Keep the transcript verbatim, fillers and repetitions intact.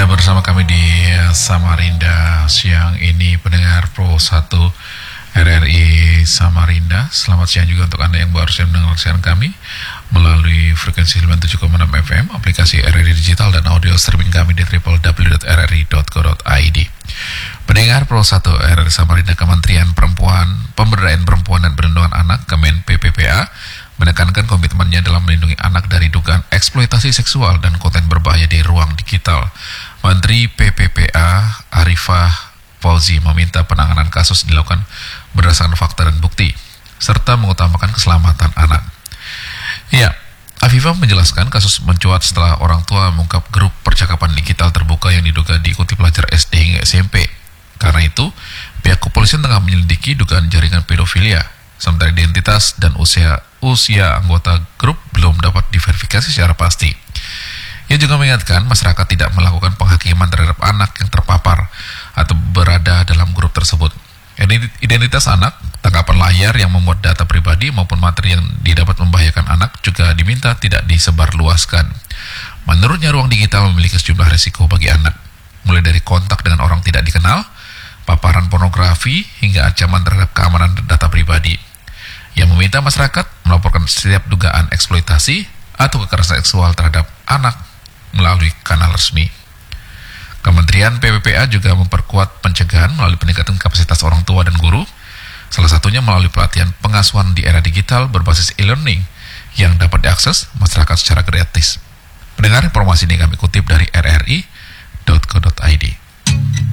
Anda bersama kami di Samarinda siang ini, pendengar Pro satu R R I Samarinda. Selamat siang juga untuk Anda yang baru saja mendengar siaran kami melalui frekuensi sembilan puluh tujuh koma enam F M, aplikasi R R I Digital dan audio streaming kami di w w w dot r r i dot co dot i d. Pendengar Pro satu R R I Samarinda, Kementerian Perempuan, Pemberdayaan Perempuan dan Perlindungan Anak Kemen P P P A menekankan komitmennya dalam melindungi anak dari dugaan eksploitasi seksual dan konten berbahaya di ruang digital. Menteri P P P A Arifah Fauzi meminta penanganan kasus dilakukan berdasarkan fakta dan bukti, serta mengutamakan keselamatan anak. Ya, Afifah menjelaskan kasus mencuat setelah orang tua mengungkap grup percakapan digital terbuka yang diduga diikuti pelajar S D hingga S M P. Karena itu, pihak kepolisian tengah menyelidiki dugaan jaringan pedofilia, sementara identitas dan usia usia anggota grup belum dapat diverifikasi secara pasti. Ia juga mengingatkan masyarakat tidak melakukan penghakiman terhadap anak yang terpapar atau berada dalam grup tersebut. Identitas anak, tangkapan layar yang memuat data pribadi maupun materi yang didapat membahayakan anak juga diminta tidak disebarluaskan. Menurutnya, ruang digital memiliki sejumlah risiko bagi anak, mulai dari kontak dengan orang tidak dikenal, paparan pornografi, hingga ancaman terhadap keamanan data pribadi. Yang meminta masyarakat melaporkan setiap dugaan eksploitasi atau kekerasan seksual terhadap anak melalui kanal resmi. Kementerian P P P A juga memperkuat pencegahan melalui peningkatan kapasitas orang tua dan guru, salah satunya melalui pelatihan pengasuhan di era digital berbasis e-learning yang dapat diakses masyarakat secara gratis. Pendengar, informasi ini kami kutip dari r r i dot co dot i d.